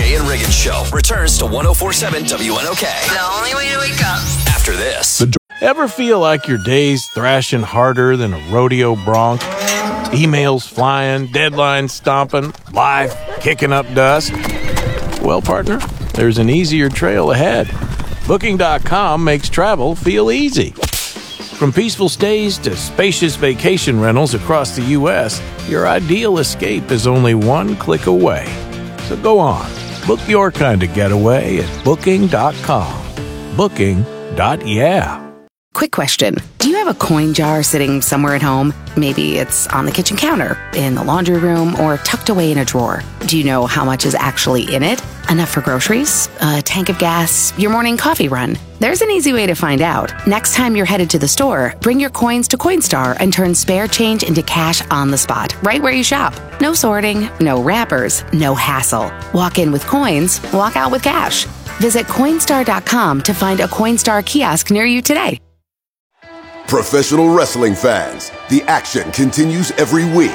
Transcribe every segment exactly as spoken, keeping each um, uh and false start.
Jay and Riggins Show returns to one oh four point seven W N O K. The only way to wake up. After this. Ever feel like your day's thrashing harder than a rodeo bronc? Emails flying, deadlines stomping, life kicking up dust? Well, partner, there's an easier trail ahead. Booking dot com makes travel feel easy. From peaceful stays to spacious vacation rentals across the U S, your ideal escape is only one click away. So go on, book your kind of getaway at Booking dot com. Booking. Yeah. Quick question. Do you have a coin jar sitting somewhere at home? Maybe it's on the kitchen counter, in the laundry room, or tucked away in a drawer. Do you know how much is actually in it? Enough for groceries? A tank of gas? Your morning coffee run? There's an easy way to find out. Next time you're headed to the store, bring your coins to Coinstar and turn spare change into cash on the spot, right where you shop. No sorting, no wrappers, no hassle. Walk in with coins, walk out with cash. Visit Coinstar dot com to find a Coinstar kiosk near you today. Professional wrestling fans, the action continues every week.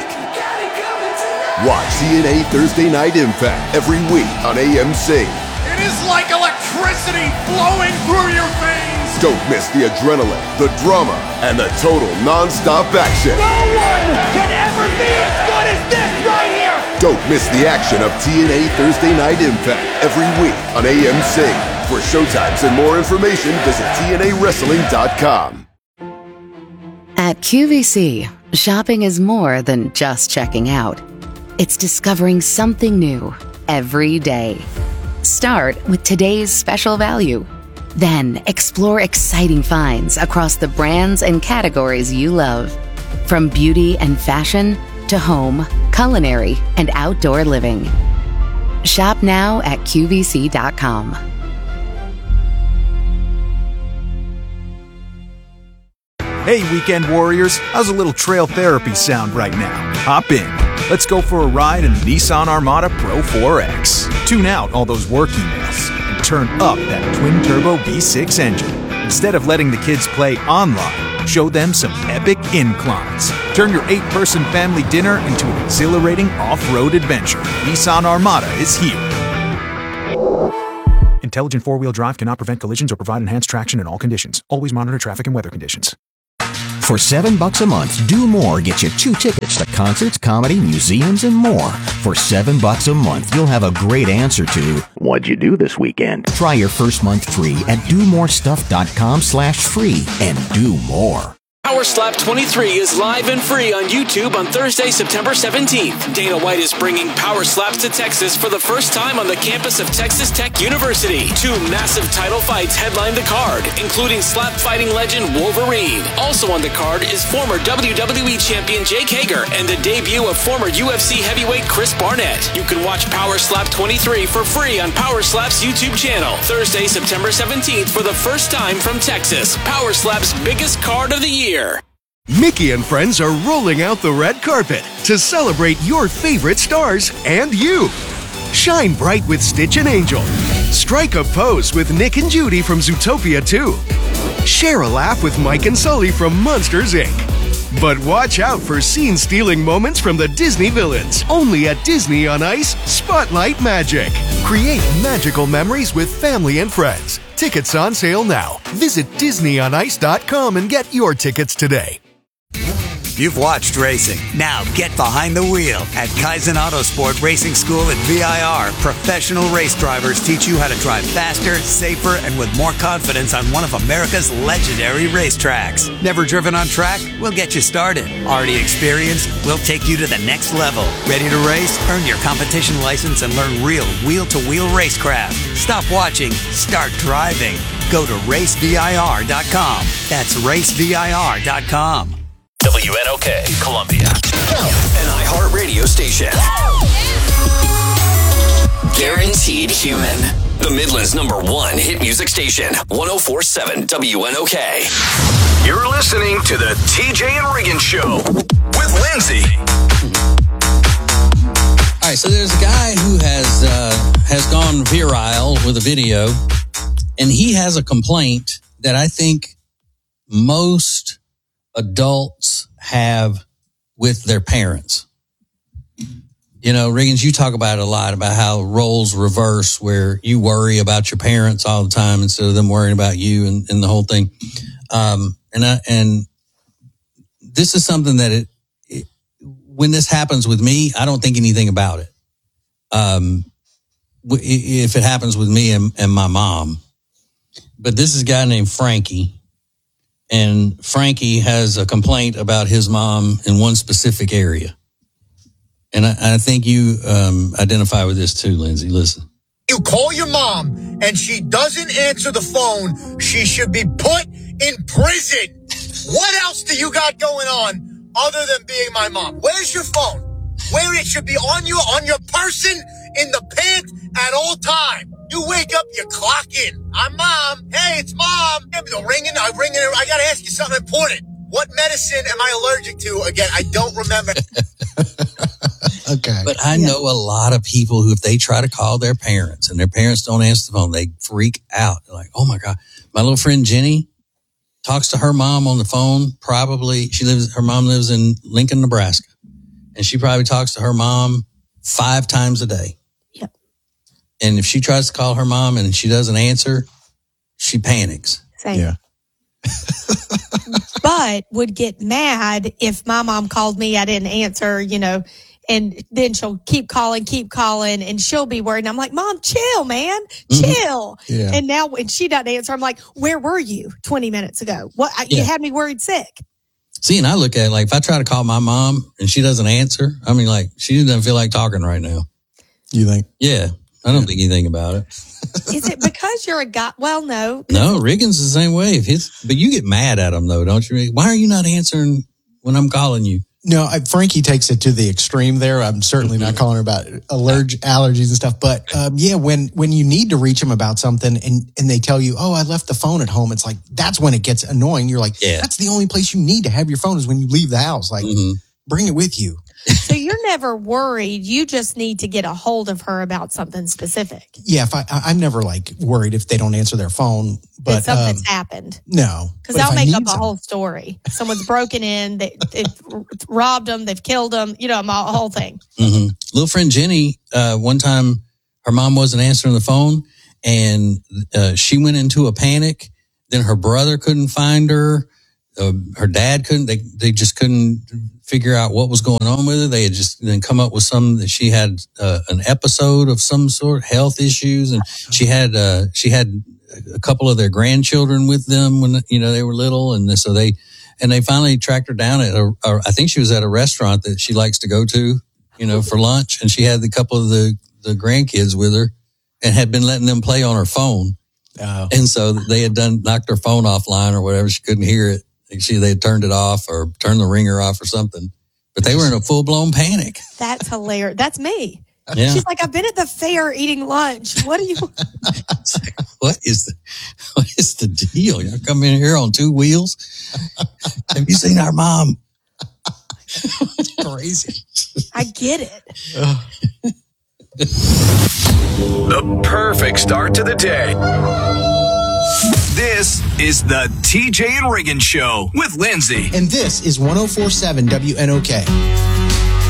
Watch T N A Thursday Night Impact every week on A M C. It is like electricity flowing through your veins. Don't miss the adrenaline, the drama, and the total non-stop action. No one can ever be as good as this right here. Don't miss the action of T N A Thursday Night Impact every week on A M C. For showtimes and more information, visit T N A wrestling dot com. At Q V C, shopping is more than just checking out. It's discovering something new every day. Start with today's special value. Then explore exciting finds across the brands and categories you love. From beauty and fashion to home, culinary, and outdoor living. Shop now at Q V C dot com. Hey, weekend warriors, how's a little trail therapy sound right now? Hop in. Let's go for a ride in the Nissan Armada Pro four X. Tune out all those work emails and turn up that twin-turbo V six engine. Instead of letting the kids play online, show them some epic inclines. Turn your eight-person family dinner into an exhilarating off-road adventure. Nissan Armada is here. Intelligent four-wheel drive cannot prevent collisions or provide enhanced traction in all conditions. Always monitor traffic and weather conditions. For seven bucks a month, Do More gets you two tickets to concerts, comedy, museums, and more. For seven bucks a month, you'll have a great answer to what'd you do this weekend? Try your first month free at do more stuff dot com slash free and do more. Power Slap twenty-three is live and free on YouTube on Thursday, September seventeenth. Dana White is bringing Power Slaps to Texas for the first time on the campus of Texas Tech University. Two massive title fights headline the card, including slap fighting legend Wolverine. Also on the card is former W W E champion Jake Hager and the debut of former U F C heavyweight Chris Barnett. You can watch Power Slap twenty-three for free on Power Slap's YouTube channel. Thursday, September seventeenth for the first time from Texas. Power Slap's biggest card of the year. Mickey and friends are rolling out the red carpet to celebrate your favorite stars and you. Shine bright with Stitch and Angel. Strike a pose with Nick and Judy from Zootopia two. Share a laugh with Mike and Sully from Monsters, Incorporated. But watch out for scene-stealing moments from the Disney villains. Only at Disney on Ice Spotlight Magic. Create magical memories with family and friends. Tickets on sale now. Visit Disney on Ice dot com and get your tickets today. You've watched racing. Now get behind the wheel. At Kaizen Autosport Racing School at V I R, professional race drivers teach you how to drive faster, safer, and with more confidence on one of America's legendary racetracks. Never driven on track? We'll get you started. Already experienced? We'll take you to the next level. Ready to race? Earn your competition license and learn real wheel-to-wheel racecraft. Stop watching. Start driving. Go to race V I R dot com. That's race V I R dot com. W N O K, Columbia. An iHeartRadio station. Guaranteed human. The Midland's number one hit music station. one oh four point seven W N O K. You're listening to the T J and Riggins Show with Lindsay. All right, so there's a guy who has uh, has gone viral with a video, and he has a complaint that I think most adults have with their parents. You know, Riggins, you talk about it a lot, about how roles reverse, where you worry about your parents all the time instead of them worrying about you and, and the whole thing. Um, and I, and this is something that it, it, when this happens with me, I don't think anything about it. Um, if it happens with me and, and my mom, but this is a guy named Frankie, and Frankie has a complaint about his mom in one specific area. And I, I think you um, identify with this too, Lindsay. Listen. You call your mom and she doesn't answer the phone, she should be put in prison. What else do you got going on other than being my mom? Where's your phone? Where it should be on you, on your person, in the pants at all time. You wake up, you clock in. I'm mom. Hey, it's mom. I'm ringing. I'm ringing. I got to ask you something important. What medicine am I allergic to? Again, I don't remember. Okay. But I yeah. know a lot of people who, if they try to call their parents and their parents don't answer the phone, they freak out. They're like, oh my God. My little friend Jenny talks to her mom on the phone. Probably she lives, her mom lives in Lincoln, Nebraska. And she probably talks to her mom five times a day. Yep. And if she tries to call her mom and she doesn't answer, she panics. Same. Yeah. But would get mad if my mom called me, I didn't answer, you know, and then she'll keep calling, keep calling, and she'll be worried. And I'm like, Mom, chill, man, chill. Mm-hmm. Yeah. And now when she doesn't answer, I'm like, where were you twenty minutes ago? What? Yeah. You had me worried sick. See, and I look at it like, if I try to call my mom and she doesn't answer, I mean, like, she doesn't feel like talking right now. You think? Yeah. I don't think anything about it. Is it because you're a guy? Well, no. No, Riggins is the same way. If his, but you get mad at him, though, don't you? Why are you not answering when I'm calling you? No, I, Frankie takes it to the extreme there. I'm certainly not calling her about allerg- allergies and stuff. But um, yeah, when when you need to reach them about something and, and they tell you, oh, I left the phone at home, it's like, that's when it gets annoying. You're like, yeah. That's the only place you need to have your phone is when you leave the house. Like, mm-hmm. Bring it with you. So you're never worried. You just need to get a hold of her about something specific. Yeah, if I, I'm never like worried if they don't answer their phone. But if something's um, happened. No. Because I'll make up a whole story. Someone's broken in, they, they've robbed them, they've killed them, you know, a whole thing. Mm-hmm. Little friend Jenny, uh, one time her mom wasn't answering the phone and uh, she went into a panic. Then her brother couldn't find her. Uh, her dad couldn't, they, they just couldn't figure out what was going on with her. They had just then come up with some that she had uh, an episode of some sort, health issues. And she had, uh, she had a couple of their grandchildren with them when, you know, they were little. And so they, and they finally tracked her down at a, a I think she was at a restaurant that she likes to go to, you know, for lunch. And she had a couple of the, the grandkids with her and had been letting them play on her phone. Oh. And so they had done, knocked her phone offline or whatever. She couldn't hear it. She, they had turned it off or turned the ringer off or something, but they were in a full blown panic. That's hilarious. That's me. Yeah. She's like, I've been at the fair eating lunch. What are you? What is the, what is the deal? You come in here on two wheels. Have you seen our mom? It's crazy. I get it. The perfect start to the day. This is the T J and Riggins Show with Lindsay. And this is one oh four point seven W N O K.